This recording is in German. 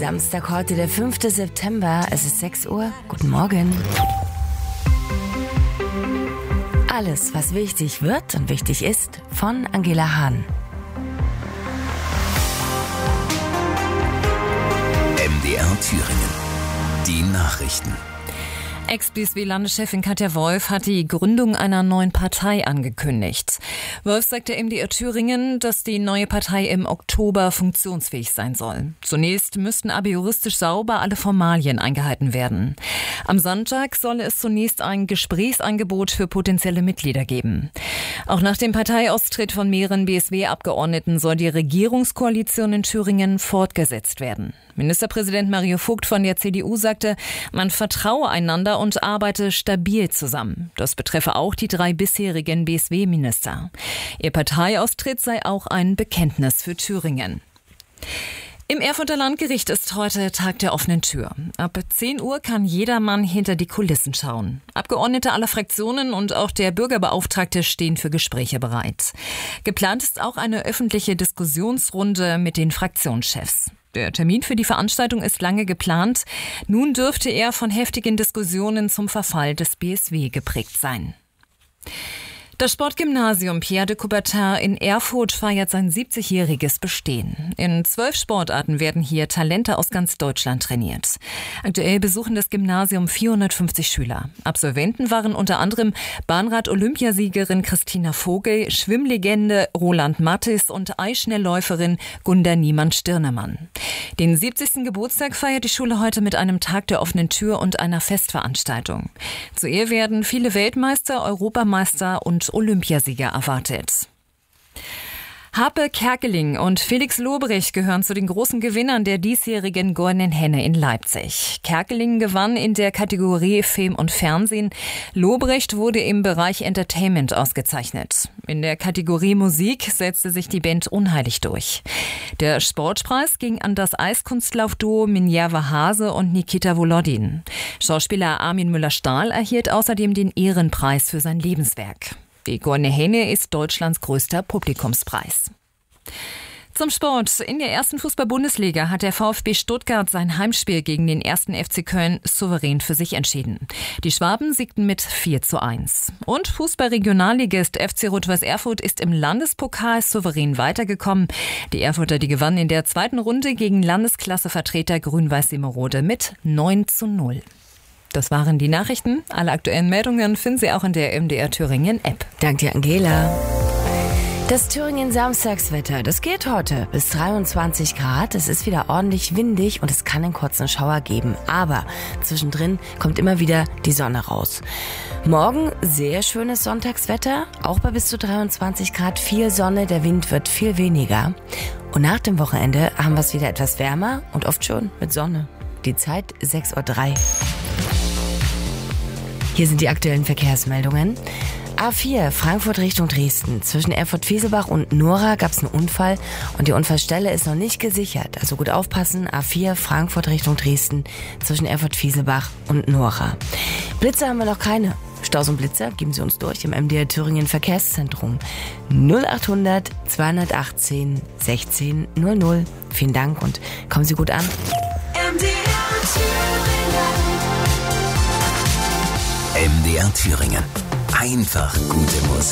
Samstag, heute der 5. September. Es ist 6 Uhr. Guten Morgen. Alles, was wichtig wird und wichtig ist, von Angela Hahn. MDR Thüringen. Die Nachrichten. Ex-BSW-Landeschefin Katja Wolf hat die Gründung einer neuen Partei angekündigt. Wolf sagt der MDR Thüringen, dass die neue Partei im Oktober funktionsfähig sein soll. Zunächst müssten aber juristisch sauber alle Formalien eingehalten werden. Am Sonntag soll es zunächst ein Gesprächsangebot für potenzielle Mitglieder geben. Auch nach dem Parteiaustritt von mehreren BSW-Abgeordneten soll die Regierungskoalition in Thüringen fortgesetzt werden. Ministerpräsident Mario Vogt von der CDU sagte, man vertraue einander und arbeite stabil zusammen. Das betreffe auch die 3 bisherigen BSW-Minister. Ihr Parteiaustritt sei auch ein Bekenntnis für Thüringen. Im Erfurter Landgericht ist heute Tag der offenen Tür. Ab 10 Uhr kann jedermann hinter die Kulissen schauen. Abgeordnete aller Fraktionen und auch der Bürgerbeauftragte stehen für Gespräche bereit. Geplant ist auch eine öffentliche Diskussionsrunde mit den Fraktionschefs. Der Termin für die Veranstaltung ist lange geplant. Nun dürfte er von heftigen Diskussionen zum Verfall des BSW geprägt sein. Das Sportgymnasium Pierre de Coubertin in Erfurt feiert sein 70-jähriges Bestehen. In 12 Sportarten werden hier Talente aus ganz Deutschland trainiert. Aktuell besuchen das Gymnasium 450 Schüler. Absolventen waren unter anderem Bahnrad-Olympiasiegerin Christina Vogel, Schwimmlegende Roland Matthes und Eisschnellläuferin Gunda Niemann-Stirnemann. Den 70. Geburtstag feiert die Schule heute mit einem Tag der offenen Tür und einer Festveranstaltung. Zu ihr werden viele Weltmeister, Europameister und Olympiasieger erwartet. Harpe Kerkeling und Felix Lobrecht gehören zu den großen Gewinnern der diesjährigen Goldenen Henne in Leipzig. Kerkeling gewann in der Kategorie Film und Fernsehen. Lobrecht wurde im Bereich Entertainment ausgezeichnet. In der Kategorie Musik setzte sich die Band unheilig durch. Der Sportpreis ging an das Eiskunstlaufduo Minerva Hase und Nikita Volodin. Schauspieler Armin Müller-Stahl erhielt außerdem den Ehrenpreis für sein Lebenswerk. Die Goldene Henne ist Deutschlands größter Publikumspreis. Zum Sport. In der ersten Fußball-Bundesliga hat der VfB Stuttgart sein Heimspiel gegen den 1. FC Köln souverän für sich entschieden. Die Schwaben siegten mit 4:1. Und Fußball-Regionalligist FC Rot-Weiß Erfurt ist im Landespokal souverän weitergekommen. Die Erfurter, die gewannen in der zweiten Runde gegen Landesklassevertreter Grün-Weiß-Semerode mit 9:0. Das waren die Nachrichten. Alle aktuellen Meldungen finden Sie auch in der MDR Thüringen App. Danke dir, Angela. Das Thüringen Samstagswetter, das geht heute bis 23 Grad. Es ist wieder ordentlich windig und es kann einen kurzen Schauer geben. Aber zwischendrin kommt immer wieder die Sonne raus. Morgen sehr schönes Sonntagswetter, auch bei bis zu 23 Grad. Viel Sonne, der Wind wird viel weniger. Und nach dem Wochenende haben wir es wieder etwas wärmer und oft schon mit Sonne. Die Zeit 6:03 Uhr. Hier sind die aktuellen Verkehrsmeldungen. A4 Frankfurt Richtung Dresden. Zwischen Erfurt-Fieselbach und Nora gab es einen Unfall und die Unfallstelle ist noch nicht gesichert. Also gut aufpassen. A4 Frankfurt Richtung Dresden zwischen Erfurt-Fieselbach und Nora. Blitze haben wir noch keine. Staus und Blitzer geben Sie uns durch im MDR Thüringen Verkehrszentrum 0800 218 16 00. Vielen Dank und kommen Sie gut an. MDR Thüringen. Einfach gute Musik.